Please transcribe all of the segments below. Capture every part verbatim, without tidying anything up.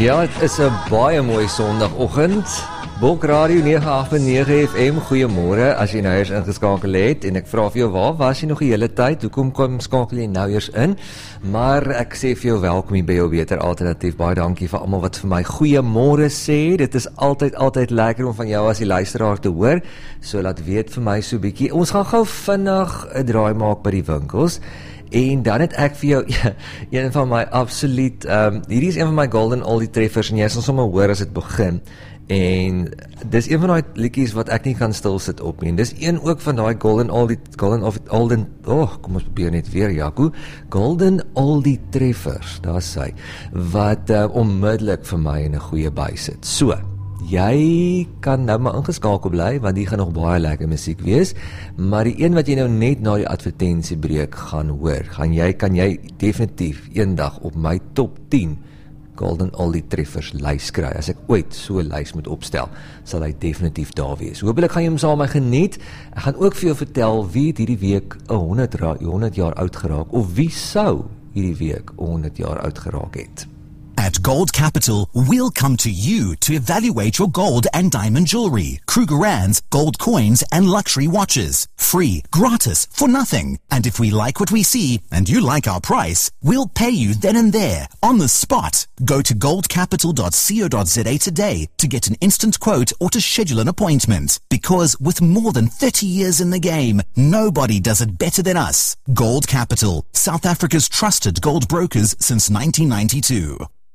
Ja, het is 'n baie mooi Sondagoggend. Bok Radio nege agt nege F M, goeiemôre, as jy nou eers ingeskakel het, en ek vra vir jou, waar was jy nog die hele tyd, hoekom kom skakel jy nou eers in, maar ek sê vir jou welkom hier by jou beter alternatief, baie dankie vir almal wat vir my goeiemôre sê, dit is altyd, altyd lekker om van jou as die luisteraar te hoor, so laat weet vir my so bietjie, ons gaan gou vinnig 'n draai maak by die winkels, en dan het ek vir jou, ja, een van my absoluut, um, hierdie is een van my golden oldie treffers, en jy sal sommer hoor as het begin, en dis een van die liedjies wat ek nie kan stil sit op nie, en dis een ook van die golden oldie, golden of olden, oh, kom ons probeer net weer, Jaco, golden oldie treffers, daar is hy, wat uh, onmiddellik vir my in 'n goeie by sit. So, jy kan nou maar ingeskakel bly, want die gaan nog baie lekker musiek wees, maar die een wat jy nou net na die advertentiebreek gaan hoor, gaan jy, kan jy definitief eendag op my top tien golden oldie treffers lys kry. As ek ooit so 'n lys moet opstel, sal hy definitief daar wees. Hoopelik gaan jy hom saam met my geniet. Ek gaan ook vir jou vertel wie het hierdie week honderd jaar oud geraak, of wie sou hierdie week honderd jaar oud geraak het. At Gold Capital, we'll come to you to evaluate your gold and diamond jewelry, Krugerrands, gold coins, and luxury watches. Free, gratis, for nothing. And if we like what we see, and you like our price, we'll pay you then and there, on the spot. Go to gold capital dot co dot za today to get an instant quote or to schedule an appointment. Because with more than thirty years in the game, nobody does it better than us. Gold Capital, South Africa's trusted gold brokers since nineteen ninety-two.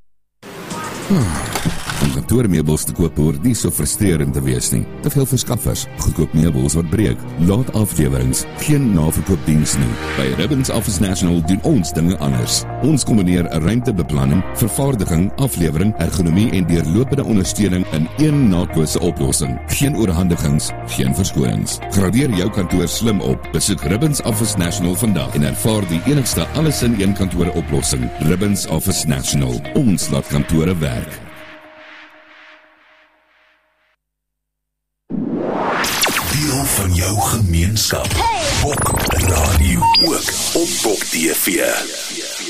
Hmm. Om kantoormeubels te koop hoort nie so frustrerend te wees nie. Te veel verskaffers, goedkoop meubels wat breek, laat aflewerings, geen naverkoopdiens nie. By Ribbons Office National doen ons dinge anders. Ons kombineer 'n ruimtebeplanning, vervaardiging, aflewering, ergonomie en deurlopende ondersteuning in een naatlose oplossing. Geen oorhandigings, geen verskonings. Gradeer jou kantoor slim op. Besoek Ribbons Office National vandag en ervaar die enigste alles in een kantoor oplossing. Ribbons Office National. Ons laat kantore werk. Deel van jou gemeenskap. Hey! Bok Radio ook op Bok T V.